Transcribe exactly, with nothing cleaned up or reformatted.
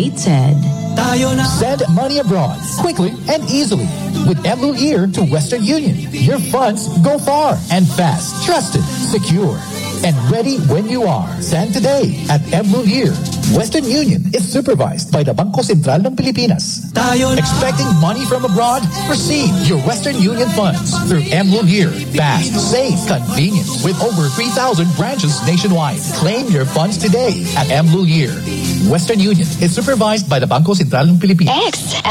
updated. Send money abroad quickly and easily with M-Luir to Western Union. Your funds go far and fast, trusted, secure, and ready when you are. Send today at M-Luir. Western Union is supervised by the Bangko Sentral ng Pilipinas. Expecting money from abroad? Receive your Western Union funds through M-Luir. Fast, safe, convenient, with over three thousand branches nationwide. Claim your funds today at M-Luir. Western Union is supervised by the Bangko Sentral ng Pilipinas. X